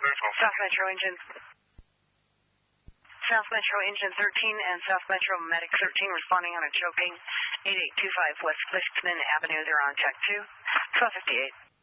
South Metro Engine. South Metro Engine 13 and South Metro Medic 13 responding on a choking 8825 West Clifton Avenue. They're on check 2. 1258.